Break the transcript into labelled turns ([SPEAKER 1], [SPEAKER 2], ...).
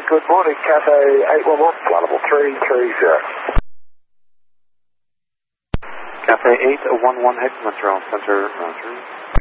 [SPEAKER 1] Good morning, Cathay 811, flight 330.
[SPEAKER 2] Cathay 811, Hexagon Center, Roger.